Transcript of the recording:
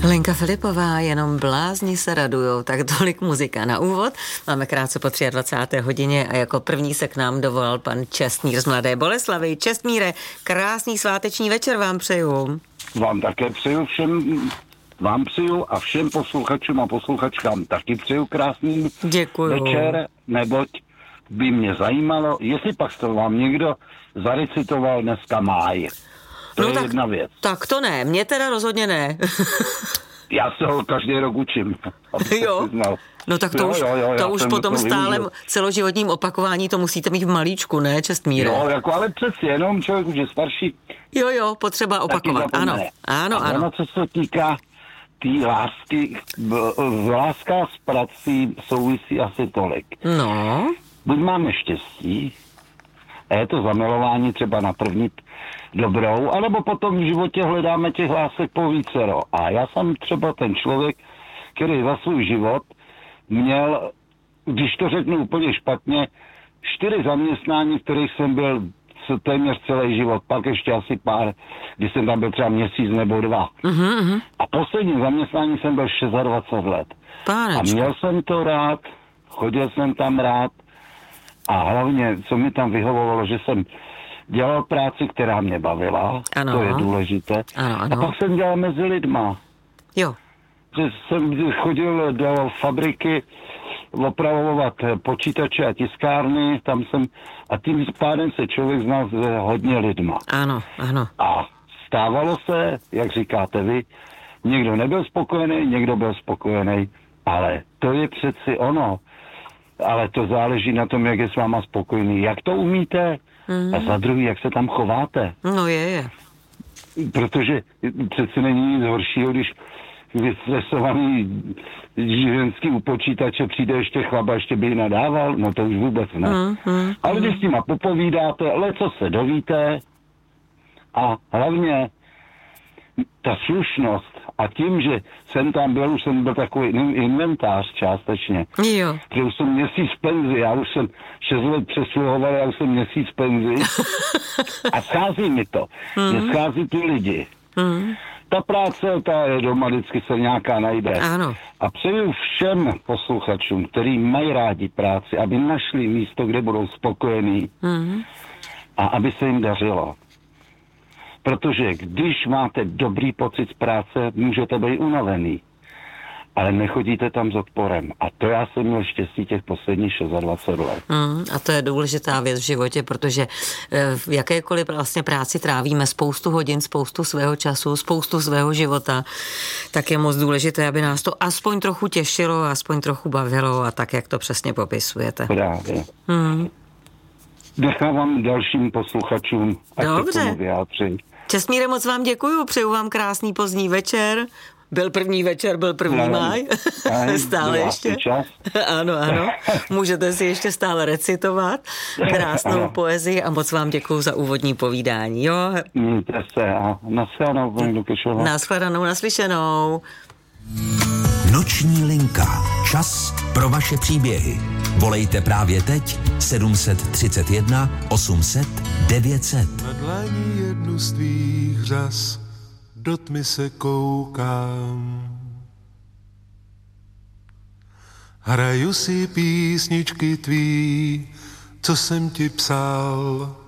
Lenka Filipová, jenom blázni se radujou, tak tolik muzika na úvod. Máme krátce po 23. hodině a jako první se k nám dovolal pan Čestmír z Mladé Boleslavi. Čestmíre, krásný sváteční večer vám přeju. Vám také přeju vám přeju a všem posluchačům a posluchačkám taky přeju krásný večer, neboť by mě zajímalo, jestli pak to vám někdo zarecitoval dneska máj. To je jedna věc. Tak to ne, mě teda rozhodně ne. Já se ho každý rok učím. Jo. No tak to už po tom stálem celoživotním opakování to musíte mít v malíčku, ne, Čestmíre? Jo, ale přeci jenom člověk už je starší. Jo, potřeba opakovat, ano. Ono, co se týká té lásky, láska s prací souvisí asi tolik. No. Buď máme štěstí, a je to zamilování třeba na první dobrou, anebo potom v životě hledáme těch lásek po vícero. A já jsem třeba ten člověk, který za svůj život měl, když to řeknu úplně špatně, 4 zaměstnání, v kterých jsem byl téměř celý život, pak ještě asi pár, když jsem tam byl třeba měsíc nebo 2. Mm-hmm. A poslední zaměstnání jsem byl 26 let. Pánečko. A měl jsem to rád, chodil jsem tam rád a hlavně, co mi tam vyhovovalo, že jsem dělal práci, která mě bavila, ano. To je důležité. Ano. A pak jsem dělal mezi lidma. Jo. Že jsem chodil do fabriky opravovat počítače a tiskárny, a tím pádem se člověk znal s hodně lidma. Ano. A stávalo se, jak říkáte vy, někdo nebyl spokojený, někdo byl spokojený, ale to je přeci ono. Ale to záleží na tom, jak je s váma spokojený. Jak to umíte? A za druhý, jak se tam chováte? No je. Protože přeci není nic horšího, když vystresovaný ženský u počítače přijde ještě chlap a ještě by ji nadával, no to už vůbec ne. Ale když s nima popovídáte, co se dovíte a hlavně ta slušnost a tím, že jsem tam byl, už jsem byl takový inventář částečně. Jo. Že už jsem měsíc penzi, já už jsem 6 let přesluhoval, já už jsem měsíc penzi a schází mi to. Mě schází ty lidi. Ta práce, ta je doma, vždycky se nějaká najde. Ano. A přeju všem posluchačům, kteří mají rádi práci, aby našli místo, kde budou spokojení a aby se jim dařilo. Protože když máte dobrý pocit z práce, můžete být unavený. Ale nechodíte tam s odporem. A to já jsem měl štěstí těch posledních 26 let. A to je důležitá věc v životě, protože v jakékoliv vlastně práci trávíme spoustu hodin, spoustu svého času, spoustu svého života, tak je moc důležité, aby nás to aspoň trochu těšilo, aspoň trochu bavilo a tak, jak to přesně popisujete. Právě. Nechávám dalším posluchačům, ať se tomu vyjádří. Čestmíre, moc vám děkuju, přeju vám krásný pozdní večer. Byl první večer, byl 1. máj. Stále ještě. Ano. Můžete si ještě stále recitovat krásnou poezii a moc vám děkuju za úvodní povídání. Jo? Mějte se a nashledanou, naslyšenou. Noční linka. Čas pro vaše příběhy. Volejte právě teď 731 800 900. Na dlaní jednu z tvých řas do tmy se koukám. Hraju si písničky tvý, co jsem ti psal.